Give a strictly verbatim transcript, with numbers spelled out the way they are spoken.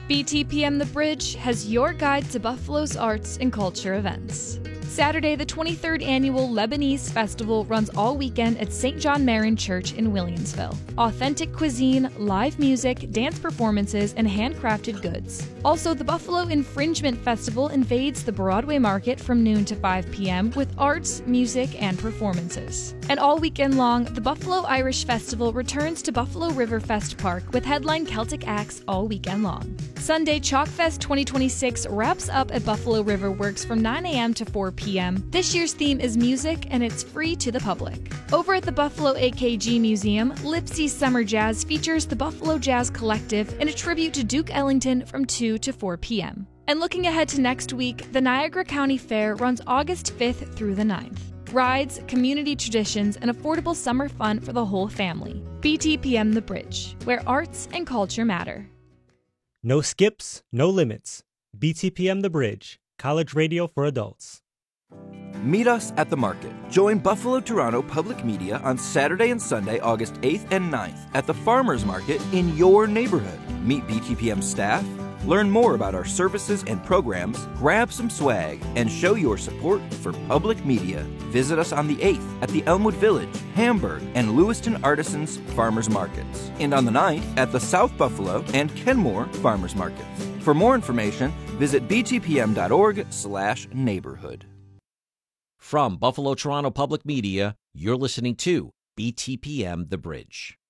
B T P M The Bridge has your guide to Buffalo's arts and culture events. Saturday, the twenty-third Annual Lebanese Festival runs all weekend at Saint John Marin Church in Williamsville. Authentic cuisine, live music, dance performances, and handcrafted goods. Also, the Buffalo Infringement Festival invades the Broadway Market from noon to five p.m. with arts, music, and performances. And all weekend long, the Buffalo Irish Festival returns to Buffalo River Fest Park with headline Celtic acts all weekend long. Sunday, Chalk Fest twenty twenty-six wraps up at Buffalo River Works from nine a.m. to four p.m. This year's theme is music, and it's free to the public. Over at the Buffalo A K G Museum, Lipsy's Summer Jazz features the Buffalo Jazz Collective in a tribute to Duke Ellington from two to four p.m. And looking ahead to next week, the Niagara County Fair runs August fifth through the ninth. Rides, community traditions, and affordable summer fun for the whole family. B T P M The Bridge, where arts and culture matter. No skips, no limits. B T P M The Bridge, college radio for adults. Meet us at the market. Join Buffalo Toronto Public Media on Saturday and Sunday, August eighth and ninth at the Farmers Market in your neighborhood. Meet B T P M staff, learn more about our services and programs, grab some swag, and show your support for public media. Visit us on the eighth at the Elmwood Village, Hamburg, and Lewiston Artisans Farmers Markets, and on the ninth at the South Buffalo and Kenmore Farmers Markets. For more information, visit b t p m dot org slash neighborhood. From Buffalo Toronto Public Media, you're listening to B T P M The Bridge.